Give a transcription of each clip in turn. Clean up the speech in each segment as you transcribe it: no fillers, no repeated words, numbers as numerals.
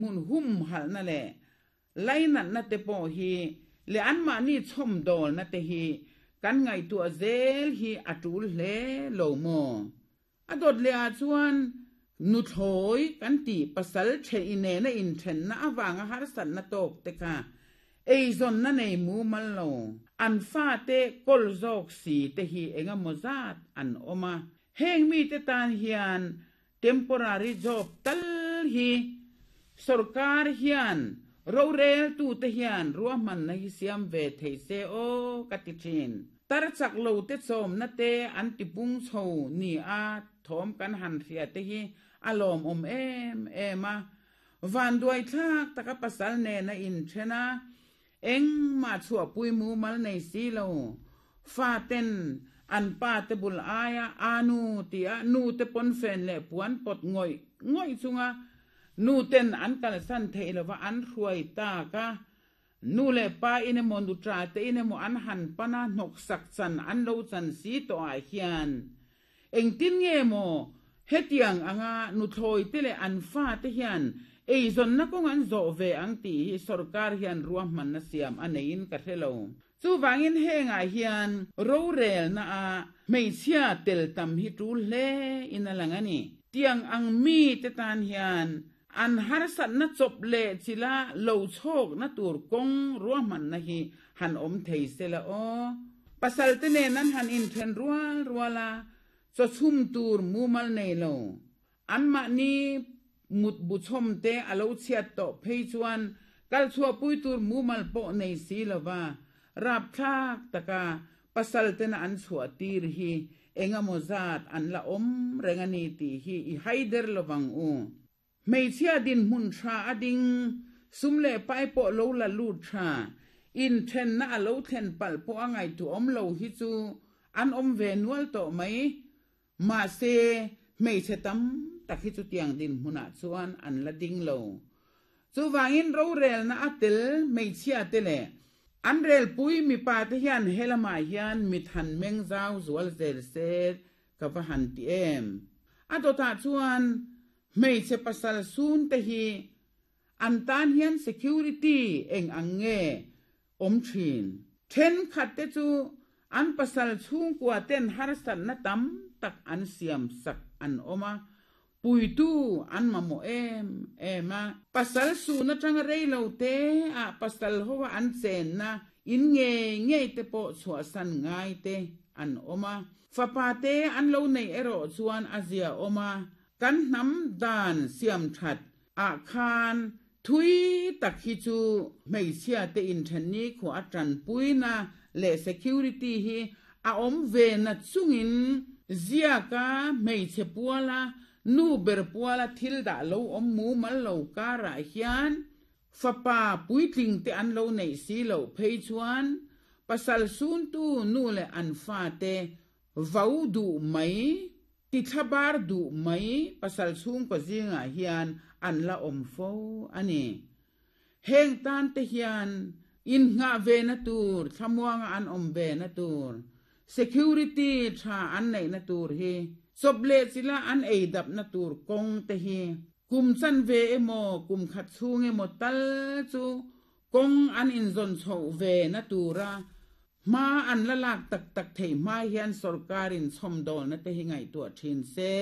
mun hum hal na le lainan na te po hi le an ma ni chom dol na te hi kan ngai tu zel hi atul hle lo mo adot le a chuan nu thoi kan ti pasal the ine na in then na awanga har san na tok te ka ei zon na nei mu mal lo an fa te kol zok si te hi enga mozat an oma heng mi te tan hian temporary job tal hi sarkar hian ro rel tu te hian ruaman na hi siam ve thei se o katichin tar chak lo te chom na te an ti pung chho ni a thom kan han thia te hi alom ema van duai thak taka pasal ne na in thena eng ma chua pui mu mal nei si lo fa ten an pa te bul aya anu tia nu te pon fen le puan pot ngoi chunga nu ten an kal san thei lo wa an ruai ta ka nu le pa ine mon du tra te ine mo an han pana nok sak chan an lo chan si to a hian eng tin nge mo hetiang anga nu thoi te le an fa te hian ei zon na kong an zo ve ang ti sarkar hian ruam man na siam anein ka thelo chu wangin henga hian ro rel na a mei sia tel tam hi tu hle inalangani tiang ang mi te tan hian an har sat na chop le chila lo chok na tur kong ruam man na hi han om thei sela o pasal te ne nan han in then ruala so chum tur mumal nei lo an ma ni mut bu chom te alo chiat to phei chuan kal chua pui tur mumal po nei si lova rap thak taka pasal te na an chua tir hi enga mozat an la om rengani ti hi I haider lowang u mei chia din mun tha ading sumle pai po lo la lu tha in then na alo then pal po angai tu om lo hi chu an om ve nual to mai ma se mei che tam takhi chu tiang din huna chuan an la ding lo chu wangin ro rel na atel mei chia tele an rel pui mi pa te hian helama hian mi than meng zau zual zel set ka va han ti em adota chuan mei che pasal sun te hi an tan hian security eng ange om thin then khat te chu an pasal chung kwa ten har san na tam tak an siam sak an oma pui tu an mamo ema pasal su na tang rei lo te a pasal hoa an chen na in nge te po chua san ngai te an oma fa pa te an lo nei ero chuan azia oma kan nam dan siam that a khan thui tak hi chu mei sia te in than ni khu atran pui na le security hi a om ve na chungin zia ka mei che puala nu ber puala thil da lo om mu mal lo ka ra hian fa pa pui tling te an lo nei si lo phei chuan pasal sun tu nu le an fa te vau du mai ti thabar du mai pasal chung ko zinga hian an la om fo ani heng tan te hian in nga ve na tur thamuanga an om ve na tur security tha an nei na tur hi soble sila an ei dap na tur kong te hi kum chan ve emo kum khat chung emo tal chu kong an in zon chho ve na tura ma an la lak tak thei ma hian sarkarin chom dol na te hi ngai tu thin se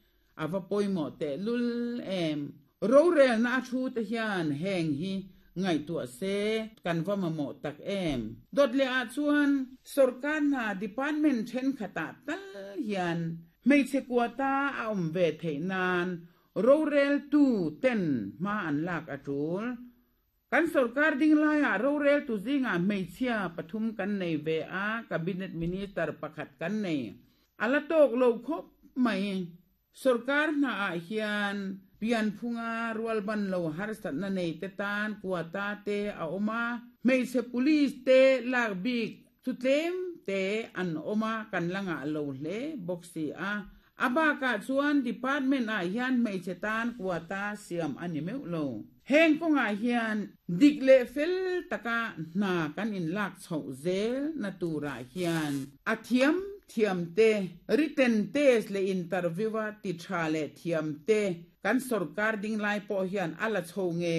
ava poimo te lul em ro rel na thu te hian heng hi ngai tu se kan va ma mo tak em dot le a chuan sarkar na department then khata tal hian mei che kwata a om ve theinan ro rel tu ten ma an lak atul kan sarkar ding la ya ro rel tu zinga mei chia pathum kan nei ve a cabinet minister pakhat kan nei ala tok lo khop mai sarkar na a hian pian phunga rual ban lo har sat na nei te tan kwata te a oma mei se police te lak big tu tlem te an oma kan langa lo hle boxi a aba ka chuan department a hian mei chetan kwata siam ani meu lo heng ko nga hian dikle fel taka na kan in lak chho zel na tura hian athiam thiam te written test le interview ti thale thiam te kan sarkar ding lai po hian ala chho nge